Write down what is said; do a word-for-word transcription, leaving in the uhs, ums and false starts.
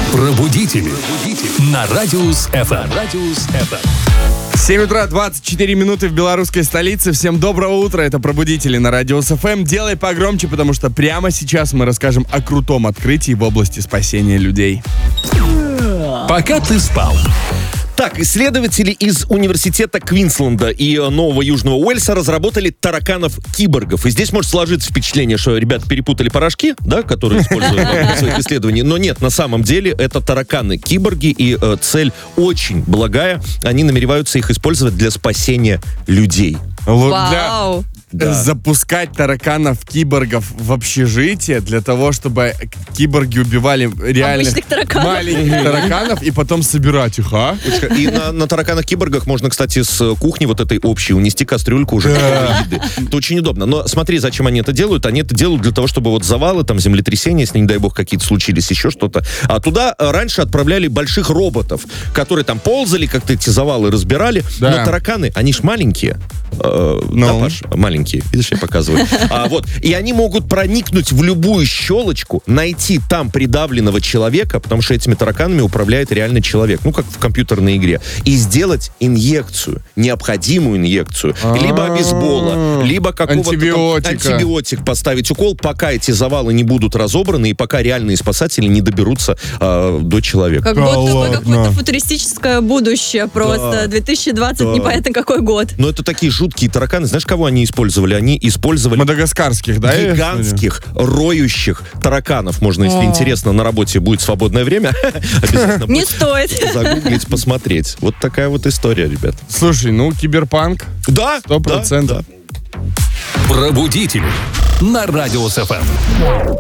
Пробудители. На Радиус эф эм. семь утра, двадцать четыре минуты в белорусской столице. Всем доброго утра, это Пробудители на Радиус эф эм. Делай погромче, потому что прямо сейчас мы расскажем о крутом открытии в области спасения людей. Пока ты спал. Так, исследователи из университета Квинсленда и Нового Южного Уэльса разработали тараканов-киборгов. И здесь может сложиться впечатление, что ребята перепутали порошки, да, которые используют в своих исследованиях. Но нет, на самом деле это тараканы-киборги, и э, цель очень благая. Они намереваются их использовать для спасения людей. Вау! Да. Запускать тараканов-киборгов в общежитие для того, чтобы киборги убивали реальных тараканов. маленьких тараканов и потом собирать их, а? И на, на тараканах-киборгах можно, кстати, с кухни вот этой общей унести кастрюльку уже готовой еды. Это очень удобно. Но смотри, зачем они это делают. Они это делают для того, чтобы вот завалы, там, землетрясения, если, не дай бог, какие-то случились, еще что-то. А туда раньше отправляли больших роботов, которые там ползали, как-то эти завалы разбирали. Да. Но тараканы, они ж маленькие. Э, no. Да, Паш? Маленькие. Видишь, я показываю. А, вот. И они могут проникнуть в любую щелочку, найти там придавленного человека, потому что этими тараканами управляет реальный человек. Ну, как в компьютерной игре. И сделать инъекцию. Необходимую инъекцию. Либо обезбола, либо какого-то там антибиотик поставить укол, пока эти завалы не будут разобраны и пока реальные спасатели не доберутся э, до человека. Как будто бы какое-то футуристическое будущее просто. Да. две тысячи двадцать, да. Непонятно какой год. Но это такие жуткие тараканы. Знаешь, кого они использовали? Они использовали... Мадагаскарских, да? Гигантских, роющих тараканов. Можно, если О. интересно, на работе будет свободное время, обязательно не стоит загуглить, посмотреть. Вот такая вот история, ребят. Слушай, ну, киберпанк. Да, сто процентов. Пробудители на Радиус эф эм.